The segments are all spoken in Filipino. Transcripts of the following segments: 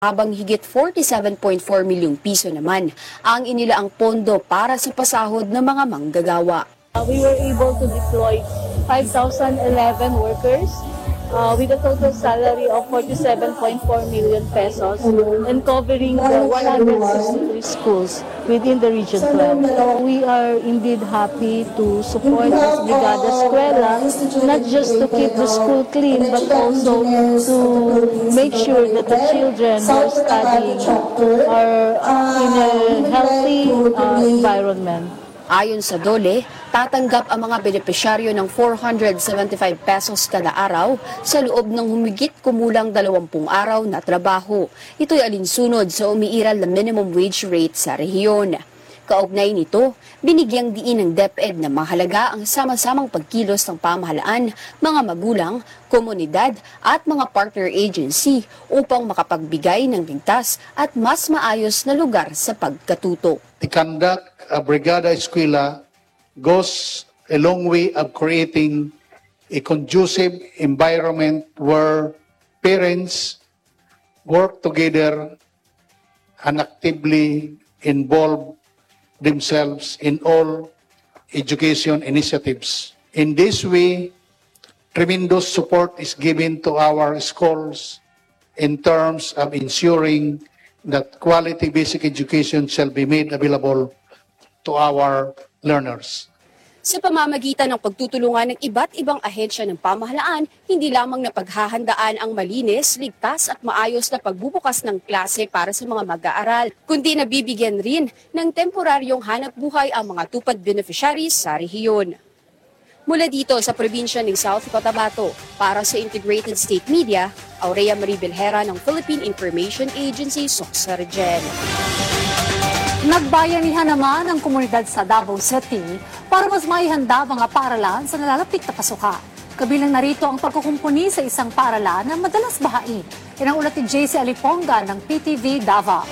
habang higit 47.4 milyong piso naman ang inilaang pondo para sa pasahod ng mga manggagawa. We were able to deploy 5,011 workers with a total salary of 47.4 million pesos and covering the 163 schools within the Region 12. We are indeed happy to support this Brigada Eskwela, not just to keep the school clean, but also to make sure that the children who are studying are in a healthy environment. Ayon sa DOLE, tatanggap ang mga benepisyaryo ng 475 pesos kada araw sa loob ng humigit kumulang 20 araw na trabaho. Ito'y alinsunod sa umiiral na minimum wage rate sa rehiyon. Kaugnay nito, binigyang diin ng DepEd na mahalaga ang sama-samang pagkilos ng pamahalaan, mga magulang, komunidad at mga partner agency upang makapagbigay ng ligtas at mas maayos na lugar sa pagkatuto. The conduct of Brigada Eskwela goes a long way of creating a conducive environment where parents work together and actively involve themselves in all education initiatives. In this way, tremendous support is given to our schools in terms of ensuring that quality basic education shall be made available to our learners. Sa pamamagitan ng pagtutulungan ng iba't ibang ahensya ng pamahalaan, hindi lamang napaghahandaan ang malinis, ligtas at maayos na pagbubukas ng klase para sa mga mag-aaral, kundi nabibigyan rin ng temporaryong hanap buhay ang mga tupad beneficiaries sa rehiyon. Mula dito sa probinsya ng South Cotabato, para sa Integrated State Media, Aurea Marie Belhera ng Philippine Information Agency, Soxargen. Nagbayanihan naman ang komunidad sa Davao City para mas maihanda mga paaralan sa nalalapit na pasukan. Kabilang narito ang pagkukumpuni sa isang paaralan na madalas bahain. Yan ang ulat ni JC Aliponga ng PTV Davao.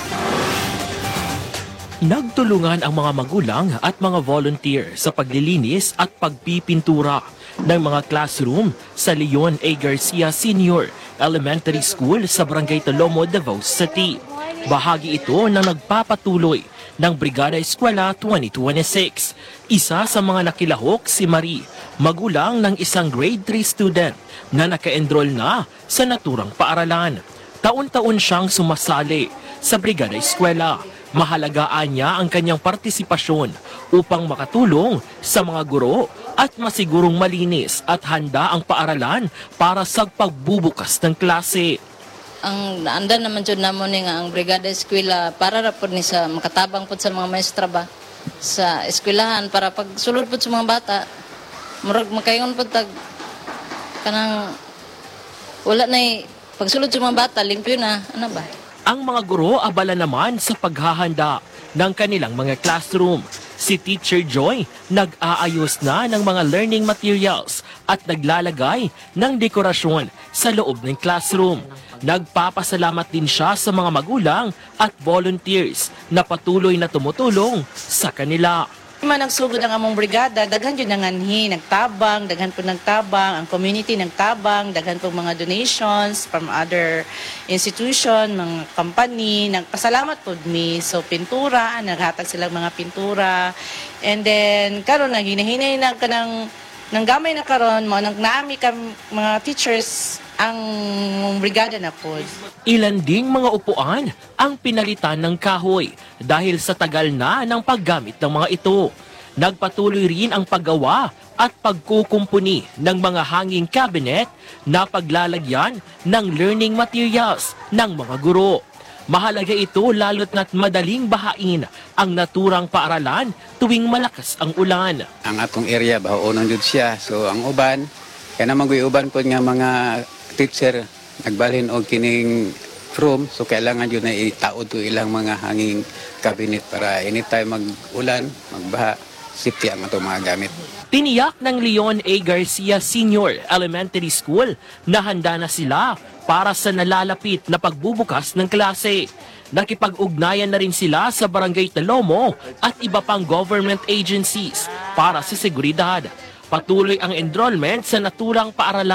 Nagtulungan ang mga magulang at mga volunteer sa paglilinis at pagpipintura ng mga classroom sa Leon A. Garcia Senior Elementary School sa Barangay Talomo, Davao City. Bahagi ito na nagpapatuloy ng Brigada Eskwela 2026. Isa sa mga nakilahok si Marie, magulang ng isang grade 3 student na naka-enroll na sa naturang paaralan. Taon-taon siyang sumasali sa Brigada Eskwela. Mahalagaan niya ang kanyang partisipasyon upang makatulong sa mga guro at masigurong malinis at handa ang paaralan para sa pagbubukas ng klase. Ang andan naman jud namo ni nga ang Brigada Eskwela para ra pud ni sa makatabang pud sa mga maestra ba sa eskwelahan para pag sulod pud sa mga bata murag makaingon pud tag kanang wala nay pagsulod sa mga bata limpyo na ano ba. Ang mga guro abala naman sa paghahanda ng kanilang mga classroom. Si Teacher Joy nag-aayos na ng mga learning materials at naglalagay ng dekorasyon sa loob ng classroom. Nagpapasalamat din siya sa mga magulang at volunteers na patuloy na tumutulong sa kanila. Man nagsugod ang among brigada, daghan yun ang anhi, nagtabang, daghan po nagtabang, ang community nagtabang, daghan po mga donations from other institution, mga company, nagpasalamat po mi. So pintura, naghatag silang mga pintura. And then, karon na, hinahinay na kanang gamay na karon mo, naami ka mga teachers, ang brigada na po. Ilan ding mga upuan ang pinalitan ng kahoy dahil sa tagal na ng paggamit ng mga ito. Nagpatuloy rin ang paggawa at pagkukumpuni ng mga hanging cabinet na paglalagyan ng learning materials ng mga guro. Mahalaga ito lalo't na't madaling bahain ang naturang paaralan tuwing malakas ang ulan. Ang atong area bahonon jud siya. So ang uban, kaya naman uban po nga mga teacher nagbalhin og kining room, so kailangan yun na itaod to ilang mga hanging cabinet para anytime mag-ulan, magbaha, safety ang atong mga gamit. Tiniyak ng Leon A. Garcia Senior Elementary School na handa na sila para sa nalalapit na pagbubukas ng klase. Nakipag-ugnayan na rin sila sa Barangay Talomo at iba pang government agencies para sa seguridad. Patuloy ang enrollment sa naturang paaralan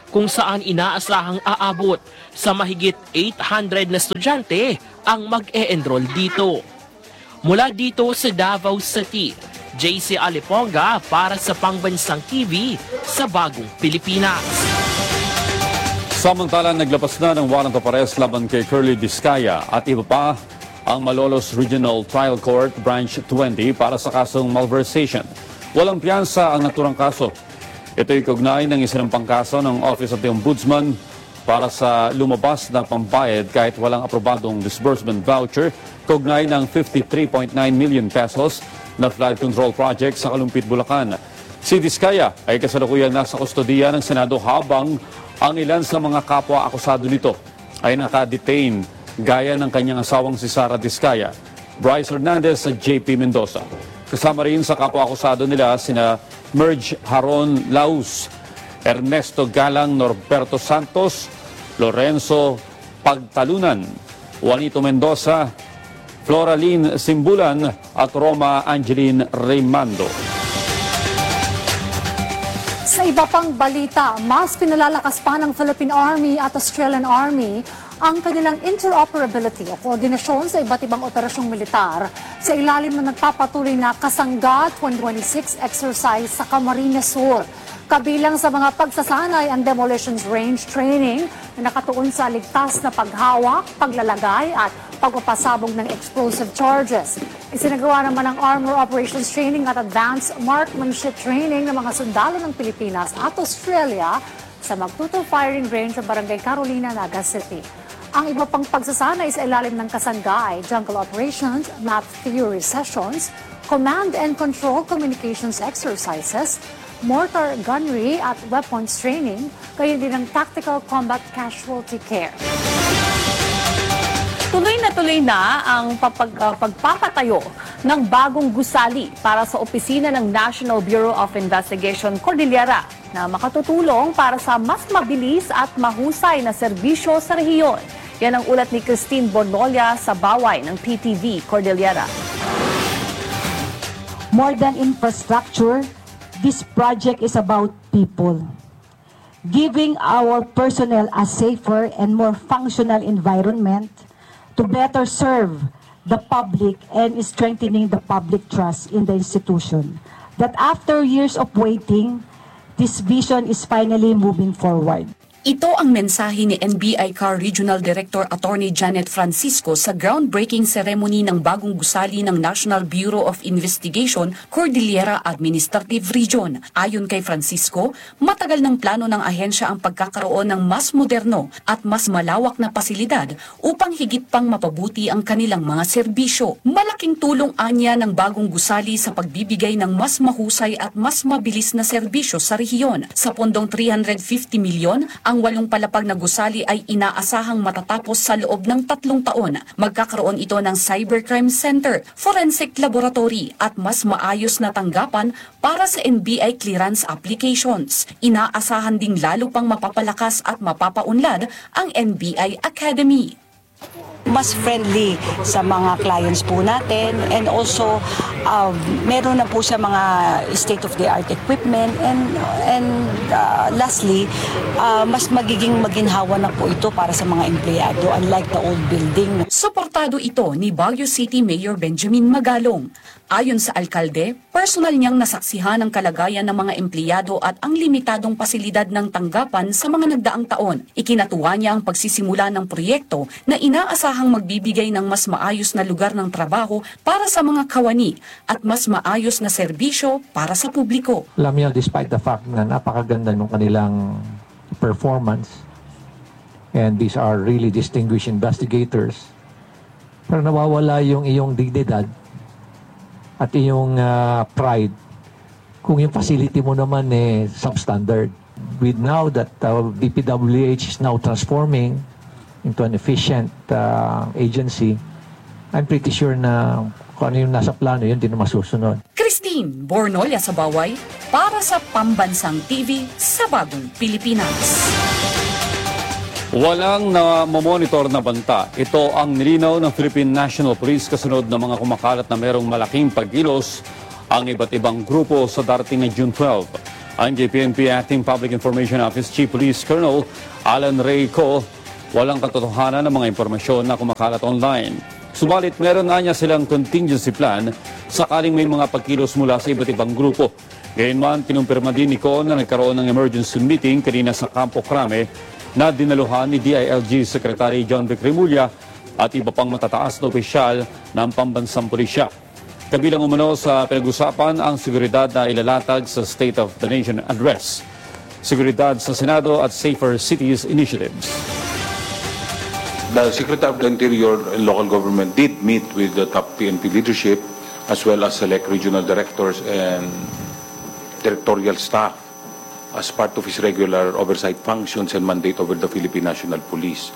kung saan inaasahang aabot sa mahigit 800 na estudyante ang mag-e-enroll dito. Mula dito sa Davao City, JC Aliponga para sa Pangbansang TV sa Bagong Pilipinas. Samantalang naglapas na ng warrant of arrest laban kay Curly Vizcaya at iba pa ang Malolos Regional Trial Court Branch 20 para sa kasong malversation. Walang piyansa ang naturang kaso. Ito'y kaugnay ng isinampang kaso ng Office of the Ombudsman para sa lumabas na pambayad kahit walang aprobadong disbursement voucher kaugnay ng 53.9 million pesos na flood control project sa Kalumpit, Bulacan. Si Vizcaya ay kasalukuyang nasa kustodiya ng Senado habang ang ilan sa mga kapwa-akusado nito ay naka-detain gaya ng kanyang asawang si Sara Vizcaya, Bryce Hernandez at JP Mendoza. Kasama rin sa kapwa-akusado nila sina Merge Haron Laus, Ernesto Galang Norberto Santos, Lorenzo Pagtalunan, Juanito Mendoza, Floraline Simbulan at Roma Angeline Raymando. Sa iba pang balita, mas pinalalakas pa ng Philippine Army at Australian Army ang kanilang interoperability o koordinasyon sa iba't ibang operasyong militar sa ilalim ng nagpapatuloy na Kasangga 2026 exercise sa Camarines Sur. Kabilang sa mga pagsasanay ang demolitions range training na nakatuon sa ligtas na paghawak, paglalagay at pagpapasabog ng explosive charges. Isinagawa naman ang armor operations training at advanced marksmanship training ng mga sundalo ng Pilipinas at Australia sa Magtuto Firing Range sa Barangay Carolina, Naga City. Ang iba pang pagsasanay sa ilalim ng Kasangga ay jungle operations, map theory sessions, command and control communications exercises, mortar gunnery at weapons training, gayon din ang tactical combat casualty care. Tuloy na ang pagpapatayo ng bagong gusali para sa opisina ng National Bureau of Investigation Cordillera na makatutulong para sa mas mabilis at mahusay na serbisyo sa rehiyon. Yan ang ulat ni Christine Bonolia sa Baway ng PTV Cordillera. More than infrastructure, this project is about people. Giving our personnel a safer and more functional environment to better serve the public and strengthening the public trust in the institution. That after years of waiting, this vision is finally moving forward. Ito ang mensahe ni NBI CAR Regional Director Attorney Janet Francisco sa groundbreaking ceremony ng bagong gusali ng National Bureau of Investigation Cordillera Administrative Region. Ayon kay Francisco, matagal ng plano ng ahensya ang pagkakaroon ng mas moderno at mas malawak na pasilidad upang higit pang mapabuti ang kanilang mga serbisyo. Malaking tulong anya ng bagong gusali sa pagbibigay ng mas mahusay at mas mabilis na serbisyo sa rehiyon. Sa pondong 350 milyon, ang 8 palapag na gusali ay inaasahang matatapos sa loob ng 3 taon. Magkakaroon ito ng Cybercrime Center, Forensic Laboratory at mas maayos na tanggapan para sa NBI clearance applications. Inaasahan ding lalo pang mapapalakas at mapapaunlad ang NBI Academy. Mas friendly sa mga clients po natin, and also meron na po siya mga state-of-the-art equipment, and lastly, mas magiging maginhawa na po ito para sa mga empleyado, unlike the old building. Suportado ito ni Baguio City Mayor Benjamin Magalong. Ayon sa alkalde, personal niyang nasaksihan ang kalagayan ng mga empleyado at ang limitadong pasilidad ng tanggapan sa mga nagdaang taon. Ikinatuwa niya ang pagsisimula ng proyekto na inaasahang magbibigay ng mas maayos na lugar ng trabaho para sa mga kawani at mas maayos na serbisyo para sa publiko. Alam niyo, despite the fact na napakaganda ng kanilang performance, and these are really distinguished investigators, pero nawawala yung iyong dignidad at iyong pride kung yung facility mo naman substandard. With now that DPWH is now transforming into an efficient agency, I'm pretty sure na kung ano yung nasa plano, yun din na masusunod. Christine Bornolia sa Baway para sa Pambansang TV sa Bagong Pilipinas. Walang namomonitor na banta. Ito ang nilinaw ng Philippine National Police kasunod ng mga kumakalat na merong malaking pagkilos ang iba't ibang grupo sa darating na June 12. Ang JPNP Acting Public Information Office Chief Police Colonel Alan Ray Co, walang katotohanan ng mga impormasyon na kumakalat online. Subalit meron na niya silang contingency plan sakaling may mga pagkilos mula sa iba't ibang grupo. Gayunman, kinumpirma din ni Co na nagkaroon ng emergency meeting kanina sa Campo Crame na dinaluhan ni DILG Secretary John Vic Remulla at iba pang matataas na opisyal ng pambansang pulisya. Kabilang umano sa pinag-usapan ang seguridad na ilalatag sa State of the Nation Address, seguridad sa Senado at Safer Cities Initiatives. The Secretary of the Interior and Local Government did meet with the top PNP leadership as well as select regional directors and directorial staff as part of his regular oversight functions and mandate over the Philippine National Police.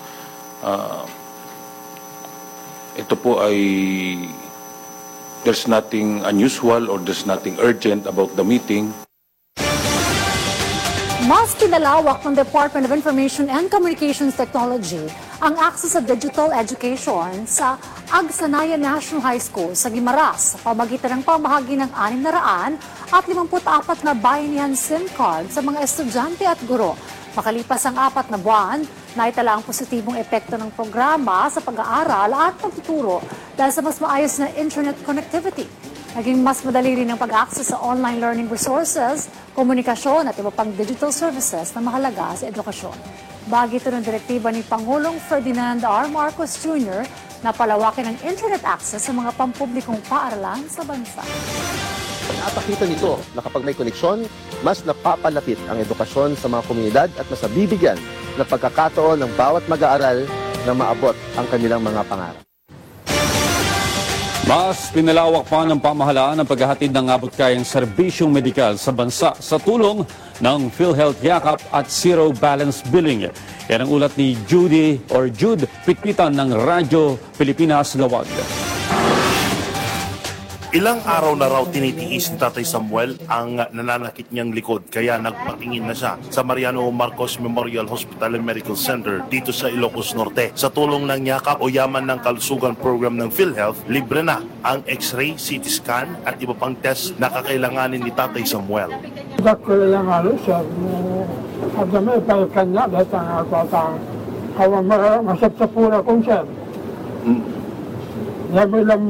Ito po ay there's nothing unusual or there's nothing urgent about the meeting. Mas pinalawak ng Department of Information and Communications Technology ang access sa digital education sa Agsanayan National High School sa Guimaras sa pamagitan ng pamahagi ng 654 na bayanihan SIM card sa mga estudyante at guro. Makalipas ang 4 na buwan, naitala ang positibong epekto ng programa sa pag-aaral at pagtuturo dahil sa mas maayos na internet connectivity. Naging mas madali rin ang pag-access sa online learning resources, komunikasyon at iba pang digital services na mahalaga sa edukasyon. Bahagi ito ng direktiba ni Pangulong Ferdinand R. Marcos Jr. na palawakin ang internet access sa mga pampublikong paaralan sa bansa. Napakita nito na kapag may koneksyon, mas napapalapit ang edukasyon sa mga komunidad at mas nabibigyan ng pagkakataon ng bawat mag-aaral na maabot ang kanilang mga pangarap. Mas pinalawak pa ng pamahalaan ang paghahatid ng abot-kayang serbisyong medikal sa bansa sa tulong ng PhilHealth Yakap at Zero Balance Billing. Yan ang ulat ni Jude Pitpitan ng Radyo Pilipinas Lawag. Ilang araw na raw tinitiis ni Tatay Samuel ang nananakit niyang likod kaya nagpatingin na siya sa Mariano Marcos Memorial Hospital and Medical Center dito sa Ilocos Norte. Sa tulong ng Yakap o Yaman ng Kalusugan Program ng PhilHealth, libre na ang X-ray, CT scan at iba pang test na kakailanganin ni Tatay Samuel. Dakko lang siya. At may kanya dahil ang ako masapsapura kong siya. Yabi lang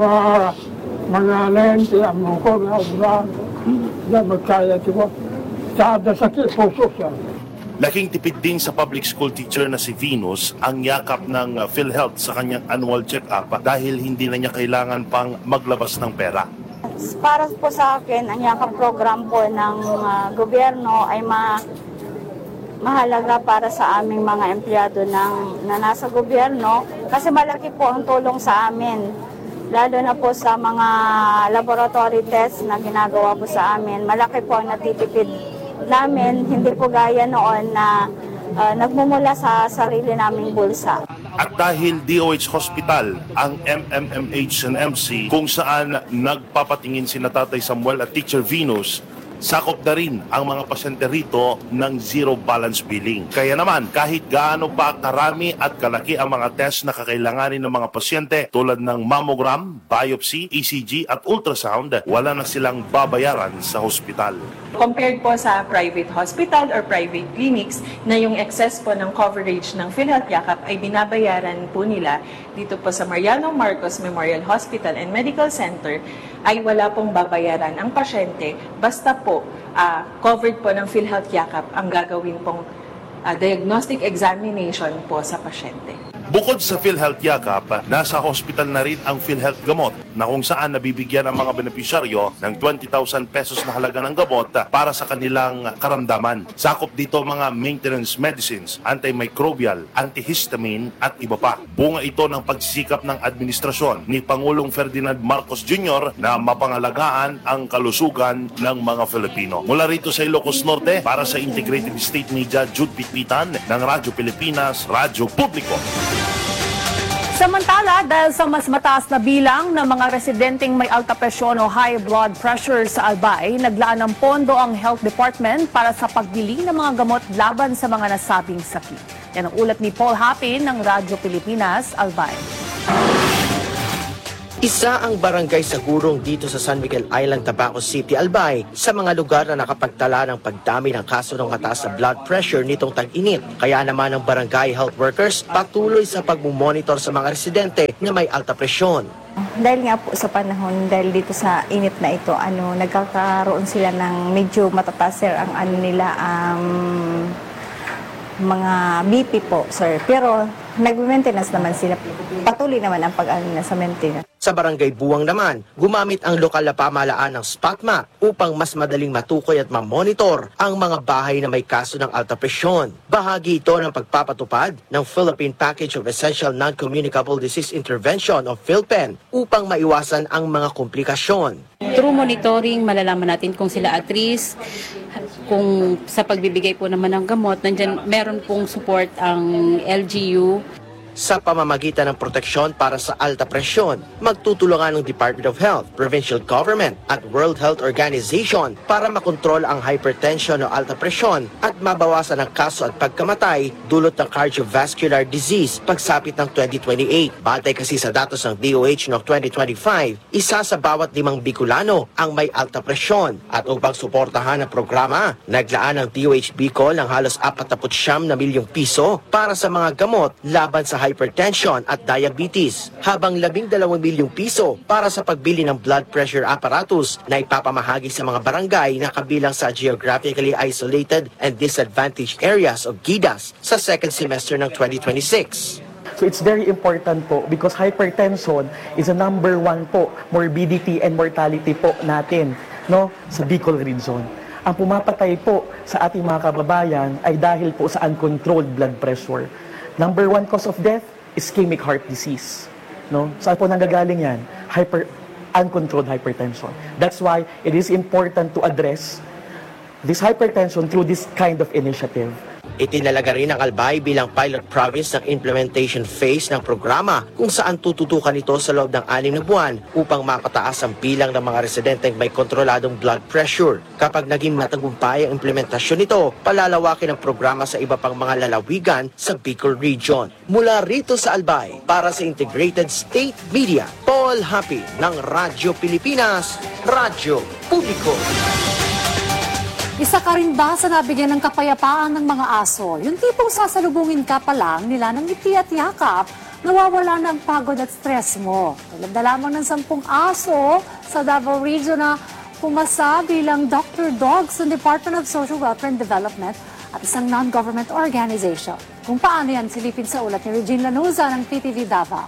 mga lente, ang mukha na ulan. Yan, magkaya ko. Sa sakit, puso siya. Laking tipid din sa public school teacher na si Venus ang yakap ng PhilHealth sa kanyang annual check-up dahil hindi na niya kailangan pang maglabas ng pera. Para po sa akin, ang yakap program po ng gobyerno ay mahalaga para sa aming mga empleyado na nasa gobyerno kasi malaki po ang tulong sa amin. Lalo na po sa mga laboratory tests na ginagawa po sa amin. Malaki po ang natitipid namin, hindi po gaya noon na nagmumula sa sarili naming bulsa. At dahil DOH Hospital ang MMMH and MC kung saan nagpapatingin sina Tatay Samuel at Teacher Venus, sakop na rin ang mga pasyente rito ng zero balance billing. Kaya naman, kahit gaano pa karami at kalaki ang mga test na kakailanganin ng mga pasyente tulad ng mammogram, biopsy, ECG at ultrasound, wala na silang babayaran sa hospital. Compared po sa private hospital or private clinics na yung excess po ng coverage ng PhilHealth Yakap ay binabayaran po nila dito po sa Mariano Marcos Memorial Hospital and Medical Center ay wala pong babayaran ang pasyente basta po covered po ng PhilHealth Yakap ang gagawin pong diagnostic examination po sa pasyente. Bukod sa PhilHealth Yakap, nasa hospital na rin ang PhilHealth Gamot na kung saan nabibigyan ang mga benepisyaryo ng 20,000 pesos na halaga ng gamot para sa kanilang karamdaman. Sakop dito mga maintenance medicines, antimicrobial, antihistamine at iba pa. Bunga ito ng pagsisikap ng administrasyon ni Pangulong Ferdinand Marcos Jr. na mapangalagaan ang kalusugan ng mga Filipino. Mula rito sa Ilocos Norte, para sa Integrated State Media, Jude Pitpitan ng Radyo Pilipinas, Radyo Publiko. Samantala, dahil sa mas mataas na bilang ng mga residenteng may alta presyon o high blood pressure sa Albay, naglaan ng pondo ang Health Department para sa pagbili ng mga gamot laban sa mga nasabing sakit. Yan ang ulat ni Paul Hapin ng Radyo Pilipinas, Albay. Isa ang barangay sa Gurong dito sa San Miguel Island, Tabaco City, Albay, sa mga lugar na nakapagtala ng pagdami ng kaso ng mataas na blood pressure nitong tag-init. Kaya naman ang barangay health workers patuloy sa pagmumonitor sa mga residente na may alta presyon. Dahil nga po sa panahon, dahil dito sa init na ito, nagkakaroon sila ng medyo matataas sir ang mga BP po, sir. Pero nag-maintenance naman sila. Patuloy naman ang sa maintenance. Sa barangay Buwang naman, gumamit ang lokal na pamahalaan ng spot map upang mas madaling matukoy at mamonitor ang mga bahay na may kaso ng alta presyon. Bahagi ito ng pagpapatupad ng Philippine Package of Essential Non-Communicable Disease Intervention o PhilPen upang maiwasan ang mga komplikasyon. Through monitoring, malalaman natin kung sila at risk, kung sa pagbibigay po naman ng gamot, nandyan meron pong support ang LGU. Sa pamamagitan ng proteksyon para sa alta presyon, magtutulungan ng Department of Health, Provincial Government at World Health Organization para makontrol ang hypertension o alta presyon at mabawasan ang kaso at pagkamatay dulot ng cardiovascular disease pagsapit ng 2028. Batay kasi sa datos ng DOH noong 2025, isa sa bawat 5 Bicolano ang may alta presyon. At upang suportahan ang programa, naglaan ng DOH Bicol ng halos 49 na milyong piso para sa mga gamot laban sa hypertension at diabetes, habang 12 milyong piso para sa pagbili ng blood pressure apparatus na ipapamahagi sa mga barangay na kabilang sa geographically isolated and disadvantaged areas o GIDAS sa second semester ng 2026. So it's very important po because hypertension is a number 1 po morbidity and mortality po natin sa Bicol region. Ang pumapatay po sa ating mga kababayan ay dahil po sa uncontrolled blood pressure. Number 1 cause of death, ischemic heart disease. Saan po nanggagaling yan? Uncontrolled hypertension. That's why it is important to address this hypertension through this kind of initiative. Itinalaga rin ang Albay bilang pilot province ng implementation phase ng programa kung saan tututukan ito sa loob ng 6 na buwan upang mapataas ang bilang ng mga residenteng may kontroladong blood pressure. Kapag naging matagumpay ang implementasyon nito, palalawakin ang programa sa iba pang mga lalawigan sa Bicol Region. Mula rito sa Albay, para sa Integrated State Media, Paul Happy ng Radyo Pilipinas, Radyo Publiko. Isa ka rin ba sa nabigyan ng kapayapaan ng mga aso? Yung tipong sasalubungin ka pa lang nila ng ngiti at yakap, nawawala na ang pagod at stress mo. Tulad na lamang ng 10 aso sa Davao Region na pumasa bilang Dr. Dogs ng Department of Social Welfare and Development at isang non-government organization. Kung paano yan, silipin sa ulat ni Regine Lanuza ng PTV Davao.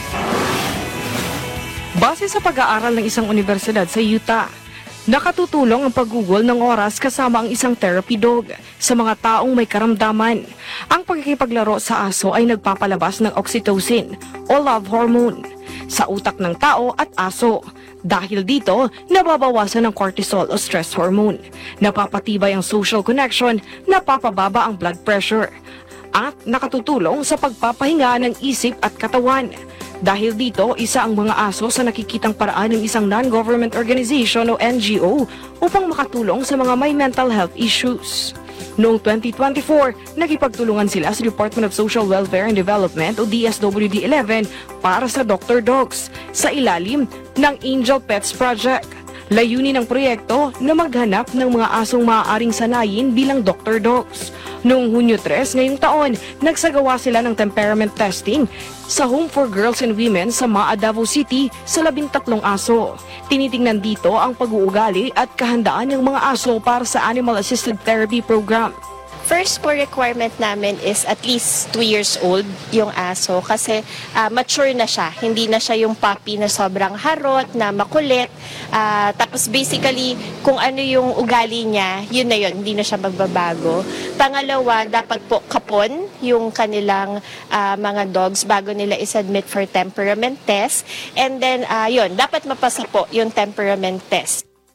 Base sa pag-aaral ng isang universidad sa Utah, nakatutulong ang paggugol ng oras kasama ang isang therapy dog sa mga taong may karamdaman. Ang pagkikipaglaro sa aso ay nagpapalabas ng oxytocin o love hormone sa utak ng tao at aso. Dahil dito, nababawasan ang cortisol o stress hormone. Napapatibay ang social connection, napapababa ang blood pressure, at nakatutulong sa pagpapahinga ng isip at katawan. Dahil dito, isa ang mga aso sa nakikitang paraan ng isang non-government organization o NGO upang makatulong sa mga may mental health issues. Noong 2024, nakipagtulungan sila sa Department of Social Welfare and Development o DSWD-11 para sa Dr. Dogs sa ilalim ng Angel Pets Project. Layunin ng proyekto na maghanap ng mga asong maaaring sanayin bilang Dr. Dogs. Noong Hunyo 3 ngayong taon, nagsagawa sila ng temperament testing sa Home for Girls and Women sa Maa, Davao City sa 13 aso. Tinitingnan dito ang pag-uugali at kahandaan ng mga aso para sa Animal Assisted Therapy Program. First po requirement namin is at least 2 years old yung aso kasi mature na siya. Hindi na siya yung puppy na sobrang harot, na makulit. Tapos basically, kung ano yung ugali niya, yun na yun. Hindi na siya magbabago. Pangalawa, dapat po kapon yung kanilang mga dogs bago nila isubmit for temperament test. And then, yun, dapat mapasa po yung temperament test.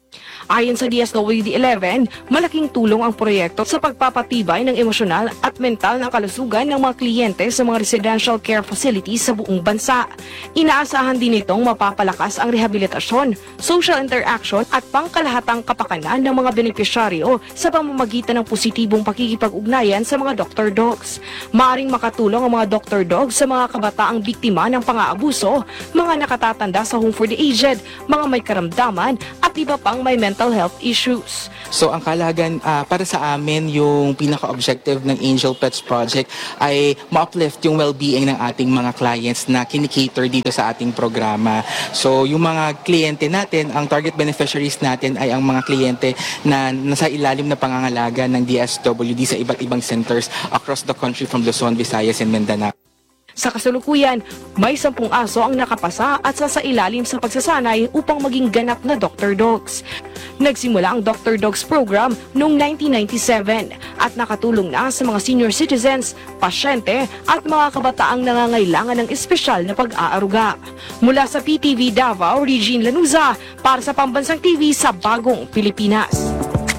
Ayon sa DSWD-11, malaking tulong ang proyekto sa pagpapatibay ng emosyonal at mental na kalusugan ng mga kliyente sa mga residential care facilities sa buong bansa. Inaasahan din itong mapapalakas ang rehabilitasyon, social interaction at pangkalahatang kapakanan ng mga benepisyaryo sa pamamagitan ng positibong pakikipag-ugnayan sa mga doctor dogs. Maaring makatulong ang mga doctor dogs sa mga kabataang biktima ng pang-aabuso, mga nakatatanda sa home for the aged, mga may karamdaman at iba pang may mental health issues. So ang kahalagan para sa amin, yung pinaka-objective ng Angel Pets Project ay ma-uplift yung well-being ng ating mga clients na kinikater dito sa ating programa. So yung mga kliyente natin, ang target beneficiaries natin ay ang mga kliyente na nasa ilalim na pangangalaga ng DSWD sa iba't ibang centers across the country from Luzon, Visayas, and Mindanao. Sa kasalukuyan, may 10 aso ang nakapasa at sasailalim sa pagsasanay upang maging ganap na Dr. Dogs. Nagsimula ang Dr. Dogs program noong 1997 at nakatulong na sa mga senior citizens, pasyente at mga kabataang nangangailangan ng espesyal na pag-aaruga. Mula sa PTV Davao, Regine Lanuza para sa Pambansang TV sa Bagong Pilipinas.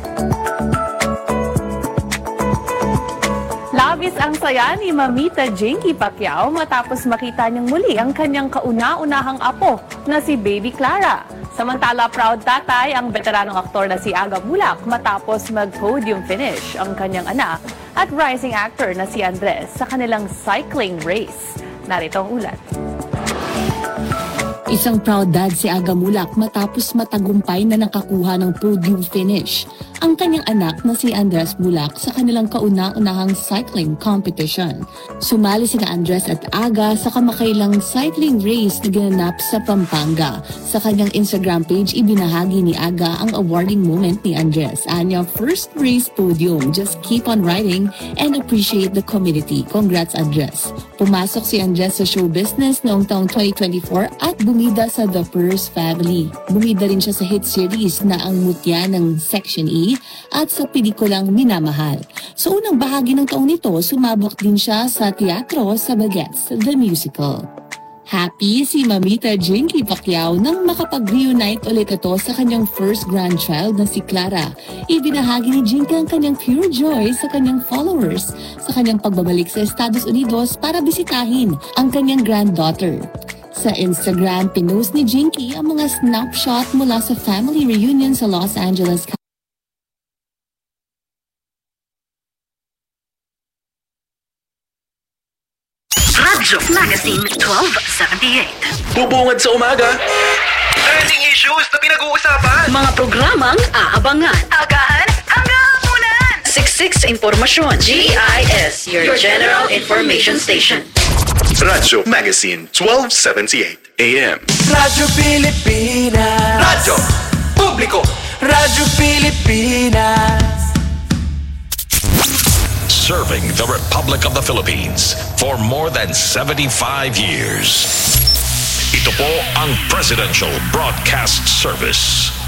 Labis ang saya ni Mamita Jinky Pacquiao matapos makita niyang muli ang kanyang kauna-unahang apo na si Baby Clara. Samantala, proud tatay ang veteranong aktor na si Aga Mulak matapos mag-podium finish ang kanyang anak at rising actor na si Andres sa kanilang cycling race. Narito ang ulat. Isang proud dad si Aga Mulak matapos matagumpay na nakakuha ng podium finish ang kanyang anak na si Andres Mulak sa kanilang kauna-unahang cycling competition. Sumali sina Andres at Aga sa kamakailang cycling race na ginanap sa Pampanga. Sa kanyang Instagram page, ibinahagi ni Aga ang awarding moment ni Andres. Anya, first race podium. Just keep on riding and appreciate the community. Congrats, Andres. Pumasok si Andres sa show business noong taong 2024 at bumida sa The Purse Family. Bumida rin siya sa hit series na Ang Mutya ng Section E at sa pelikulang Minamahal. Sa unang bahagi ng taong nito, sumabak din siya sa teatro sa Bagets, the musical. Happy si Mamita Jinky Pacquiao nang makapag-reunite ulit ito sa kanyang first grandchild na si Clara. Ibinahagi ni Jinky ang kanyang pure joy sa kanyang followers sa kanyang pagbabalik sa Estados Unidos para bisitahin ang kanyang granddaughter. Sa Instagram, pinost ni Jinky ang mga snapshot mula sa family reunion sa Los Angeles. Radyo Magazine 1278. Bubungad sa umaga. Trending issues na pinag-uusapan. Mga programang aabangan. Agahan hanggang hapunan. Siksik sa impormasyon. GIS, your General Information Station. Radyo Magazine 1278 AM. Radyo Pilipinas. Radyo Publiko. Radyo Pilipinas. Serving the Republic of the Philippines for more than 75 years. Ito po ang Presidential Broadcast Service.